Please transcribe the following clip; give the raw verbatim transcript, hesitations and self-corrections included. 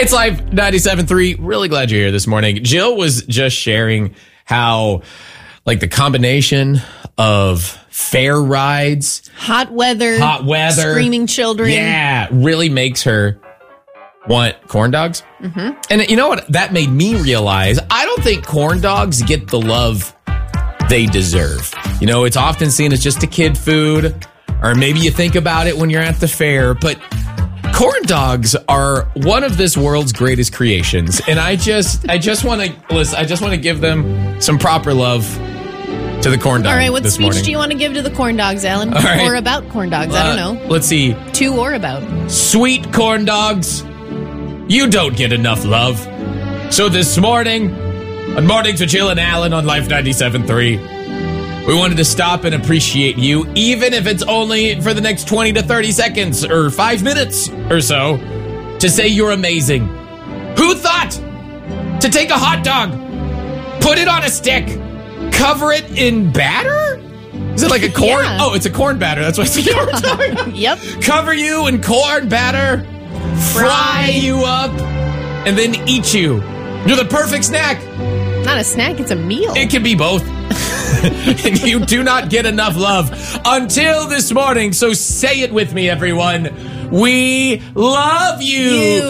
It's Live ninety-seven point three. Really glad you're here this morning. Jill was just sharing how, like, the combination of fair rides, hot weather, hot weather, screaming children, yeah, really makes her want corn dogs. Mm-hmm. And you know what? That made me realize I don't think corn dogs get the love they deserve. You know, it's often seen as just a kid food, or maybe you think about it when you're at the fair, but corn dogs are one of this world's greatest creations, and I just, I just want to listen. I just want to give them some proper love to the corn dog. All right, what this speech morning. do you want to give to the corn dogs, Alan? All right. Or about corn dogs? I don't know. Uh, let's see. To or about. Sweet corn dogs, you don't get enough love. So this morning, on Mornings with Jill and Alan on Life ninety-seven point three, we wanted to stop and appreciate you, even if it's only for the next twenty to thirty seconds or five minutes or so, to say you're amazing. Who thought to take a hot dog, put it on a stick, cover it in batter? Is it like a corn? Yeah. Oh, it's a corn batter. That's why it's a corn dog. Yep. Cover you in corn batter, fry you up, and then eat you. You're the perfect snack. Not a snack, it's a meal. It can be both. And you do not get enough love until this morning. So say it with me, everyone. We love you. You.